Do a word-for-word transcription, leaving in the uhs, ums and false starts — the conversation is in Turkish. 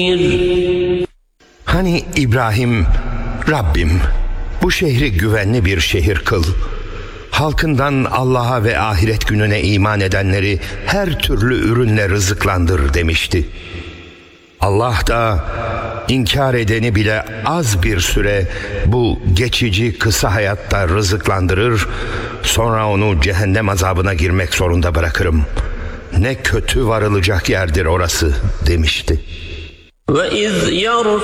Hani İbrahim, Rabbim bu şehri güvenli bir şehir kıl. Halkından Allah'a ve ahiret gününe iman edenleri her türlü ürünle rızıklandır demişti. Allah da inkar edeni bile az bir süre bu geçici kısa hayatta rızıklandırır, sonra onu cehennem azabına girmek zorunda bırakırım. Ne kötü varılacak yerdir orası demişti.